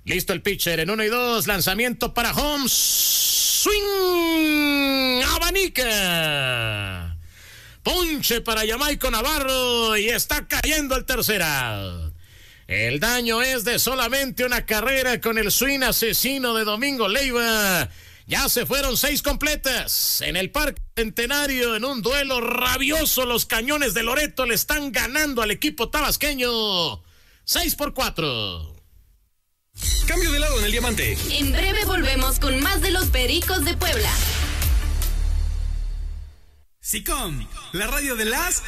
Listo el pitcher en 1-2, lanzamiento para home, swing, abanica. Ponche para Jamaico Navarro y está cayendo el tercer out. El daño es de solamente una carrera con el swing asesino de Domingo Leiva. Ya se fueron 6 completas. En el Parque Centenario, en un duelo rabioso, los Cañones de Loreto le están ganando al equipo tabasqueño 6-4. Cambio de lado en el diamante. En breve volvemos con más de los Pericos de Puebla. SICOM, la radio de las